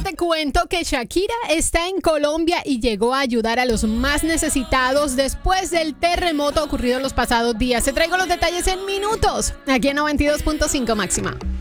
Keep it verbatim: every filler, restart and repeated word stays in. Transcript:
te cuento que Shakira está en Colombia y llegó a ayudar a los más necesitados después del terremoto ocurrido los pasados días. Te traigo los detalles en minutos, aquí en noventa y dos punto cinco Máxima.